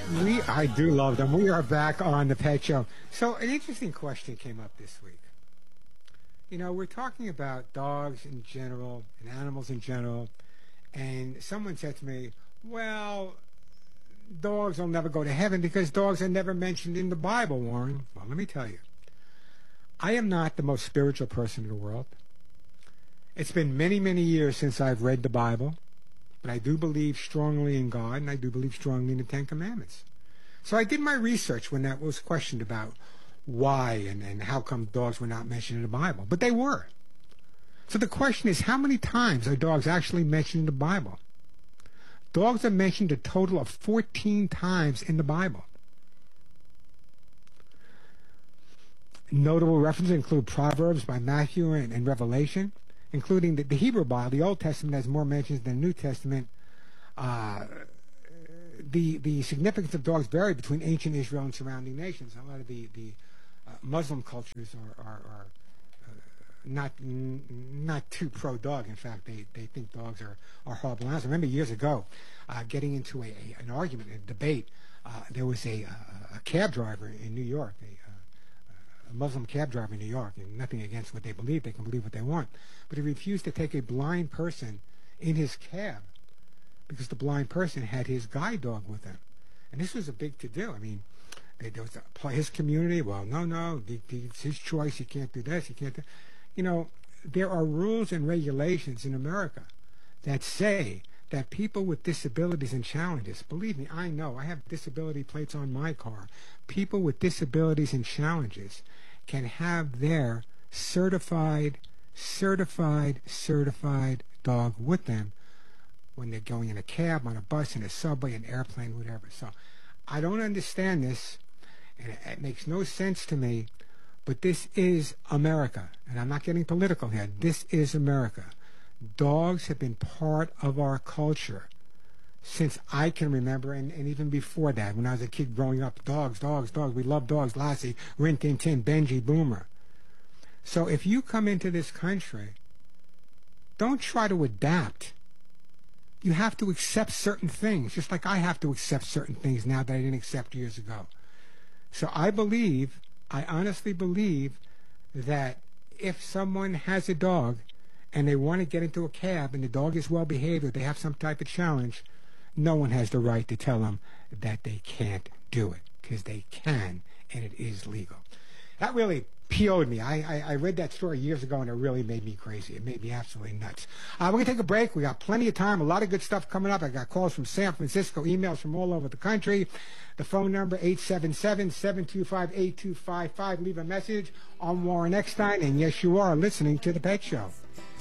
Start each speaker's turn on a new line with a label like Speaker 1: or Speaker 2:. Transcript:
Speaker 1: I do love them. We are back on the Pet Show. So an interesting question came up this week. You know, we're talking about dogs in general and animals in general, and someone said to me, well, dogs will never go to heaven because dogs are never mentioned in the Bible, Warren. Well, let me tell you, I am not the most spiritual person in the world. It's been many, many years since I've read the Bible. But I do believe strongly in God, and I do believe strongly in the Ten Commandments. So I did my research when that was questioned about why and how come dogs were not mentioned in the Bible. But they were. So the question is, how many times are dogs actually mentioned in the Bible? Dogs are mentioned a total of 14 times in the Bible. Notable references include Proverbs by Matthew and Revelation, including the Hebrew Bible. The Old Testament has more mentions than the New Testament. The significance of dogs vary between ancient Israel and surrounding nations. A lot of the Muslim cultures are not too pro-dog. In fact, they think dogs are horrible animals. I remember years ago getting into an argument, a debate. There was a cab driver in New York, a Muslim cab driver in New York, and nothing against what they believe. They can believe what they want. But he refused to take a blind person in his cab because the blind person had his guide dog with him. And this was a big to-do. I mean, there was his community. Well, no, it's his choice. He can't do this. He can't do... You know, there are rules and regulations in America that say that people with disabilities and challenges, believe me, I know, I have disability plates on my car. People with disabilities and challenges can have their certified dog with them when they're going in a cab, on a bus, in a subway, an airplane, whatever. So I don't understand this, and it makes no sense to me, but this is America, and I'm not getting political here. This is America. Dogs have been part of our culture since I can remember, and even before that, when I was a kid growing up. Dogs. We love dogs. Lassie, Rin Tin Tin, Benji, Boomer. So if you come into this country, don't try to adapt. You have to accept certain things, just like I have to accept certain things now that I didn't accept years ago. So I honestly believe that if someone has a dog and they want to get into a cab and the dog is well behaved or they have some type of challenge, no one has the right to tell them that they can't do it, because they can, and it is legal. That really PO'd me. I read that story years ago, and it really made me crazy. It made me absolutely nuts. We're going to take a break. We got plenty of time, a lot of good stuff coming up. I got calls from San Francisco, emails from all over the country. The phone number, 877-725-8255. Leave a message. I'm Warren Eckstein, and yes, you are listening to The Pet Show.